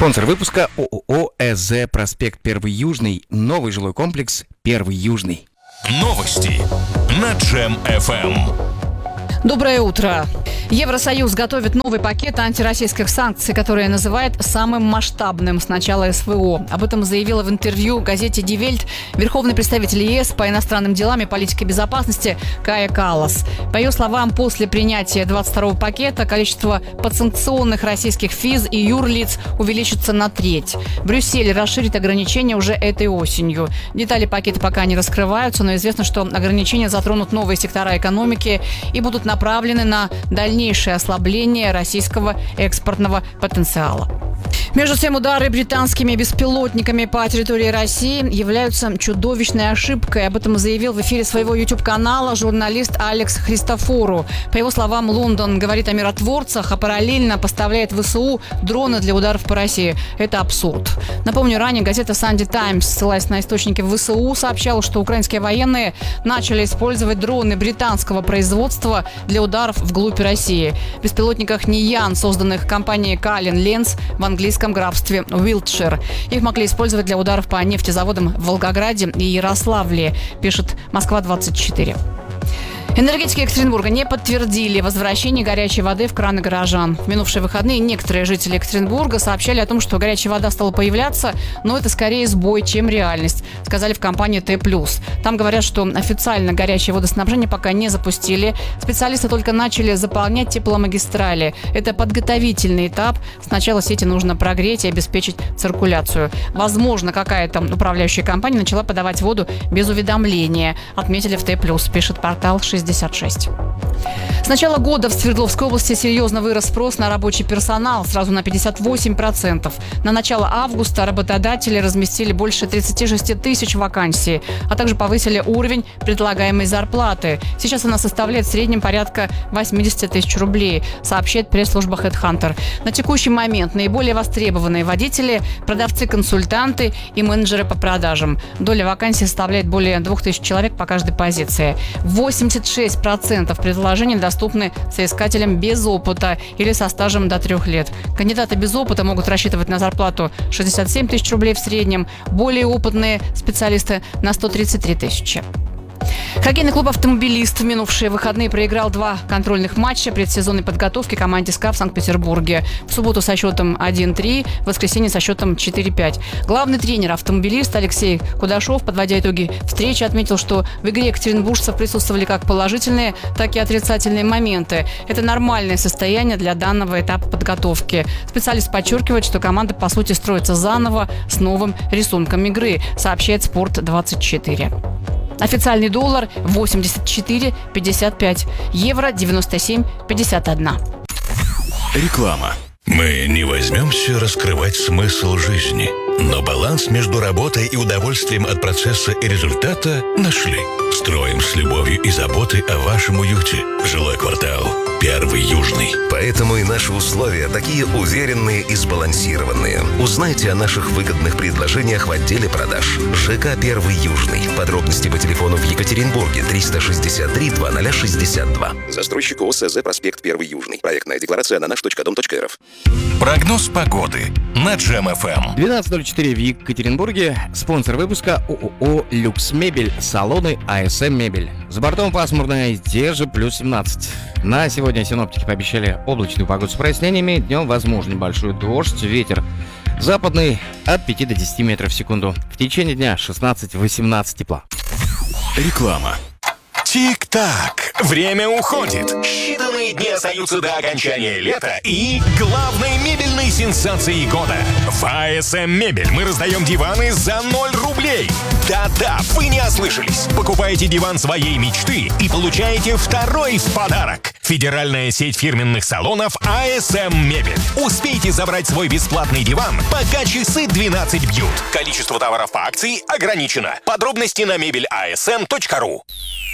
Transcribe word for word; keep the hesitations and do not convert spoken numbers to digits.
Спонсор выпуска ООО ЭЗ «Проспект Первый Южный». Новый жилой комплекс «Первый Южный». Новости на Джем эф эм. Доброе утро. Евросоюз готовит новый пакет антироссийских санкций, который называет самым масштабным с начала СВО. Об этом заявила в интервью газете «Die Welt» верховный представитель ЕС по иностранным делам и политике безопасности Кая Каллас. По ее словам, после принятия двадцать второго пакета количество подсанкционных российских физ и юрлиц увеличится на треть. Брюссель расширит ограничения уже этой осенью. Детали пакета пока не раскрываются, но известно, что ограничения затронут новые сектора экономики и будут направлены на дальнейшее ослабление российского экспортного потенциала. Между тем, удары британскими беспилотниками по территории России являются чудовищной ошибкой. Об этом заявил в эфире своего YouTube-канала журналист Алекс Христофору. По его словам, Лондон говорит о миротворцах, а параллельно поставляет ВСУ дроны для ударов по России. Это абсурд. Напомню, ранее газета Sunday Times, ссылаясь на источники ВСУ, сообщала, что украинские военные начали использовать дроны британского производства для ударов вглубь России. В беспилотниках Ниян, созданных компанией Калин Ленс в английском графстве Уилтшир. Их могли использовать для ударов по нефтезаводам в Волгограде и Ярославле, пишет Москва двадцать четыре. Энергетики Екатеринбурга не подтвердили возвращение горячей воды в краны горожан. В минувшие выходные некоторые жители Екатеринбурга сообщали о том, что горячая вода стала появляться, но это скорее сбой, чем реальность, сказали в компании Т плюс. Там говорят, что официально горячее водоснабжение пока не запустили. Специалисты только начали заполнять тепломагистрали. Это подготовительный этап. Сначала сети нужно прогреть и обеспечить циркуляцию. Возможно, какая-то управляющая компания начала подавать воду без уведомления, отметили в Т плюс, пишет портал шестьдесят шесть. С начала года в Свердловской области серьезно вырос спрос на рабочий персонал, сразу на пятьдесят восемь процентов. На начало августа работодатели разместили больше тридцать шесть тысяч вакансий, а также повысили уровень предлагаемой зарплаты. Сейчас она составляет в среднем порядка восемьдесят тысяч рублей, сообщает пресс-служба HeadHunter. На текущий момент наиболее востребованные водители, продавцы-консультанты и менеджеры по продажам. Доля вакансий составляет более двух тысяч человек по каждой позиции. восемьдесят шесть процентов предложений доступны соискателям без опыта или со стажем до трех лет. Кандидаты без опыта могут рассчитывать на зарплату шестьдесят семь тысяч рублей в среднем, более опытные специалисты на сто тридцать три тысячи. Хоккейный клуб «Автомобилист» в минувшие выходные проиграл два контрольных матча предсезонной подготовки команде СКА в Санкт-Петербурге. В субботу со счетом один три, в воскресенье со счетом четыре пять. Главный тренер «Автомобилист» Алексей Кудашов, подводя итоги встречи, отметил, что в игре екатеринбуржцев присутствовали как положительные, так и отрицательные моменты. Это нормальное состояние для данного этапа подготовки. Специалист подчеркивает, что команда, по сути, строится заново с новым рисунком игры, сообщает Спорт двадцать четыре. Официальный доллар восемьдесят четыре пятьдесят пять, евро девяносто семь пятьдесят один. Реклама. Мы не возьмемся раскрывать смысл жизни, но баланс между работой и удовольствием от процесса и результата нашли. Строим с любовью и заботой о вашем уюте. Жилой квартал «Первый Южный». Поэтому и наши условия такие уверенные и сбалансированные. Узнайте о наших выгодных предложениях в отделе продаж. ЖК «Первый Южный». Подробности по телефону в Екатеринбурге триста шестьдесят три двадцать шестьдесят два. Застройщик ООО ЭЗ «Проспект Первый Южный». Проектная декларация на наш точка дом точка эр эф. Прогноз погоды на Джем эф эм. двенадцать ноль четыре в Екатеринбурге. Спонсор выпуска ООО «Люкс Мебель». Салоны а эс эм Мебель. За бортом пасмурно и те же плюс семнадцать. На сегодня синоптики пообещали облачную погоду с прояснениями. Днем возможен небольшой дождь, ветер западный от пяти до десяти метров в секунду. В течение дня шестнадцать-восемнадцать тепла. Реклама. Тик-так, время уходит. Считанные дни остаются до окончания лета и главной мебельной сенсации года. В а эс эм Мебель мы раздаем диваны за ноль рублей. Да-да, вы не ослышались. Покупаете диван своей мечты и получаете второй в подарок. Федеральная сеть фирменных салонов а эс эм Мебель. Успейте забрать свой бесплатный диван, пока часы двенадцать бьют. Количество товаров по акции ограничено. Подробности на мебель а эс эм точка ру.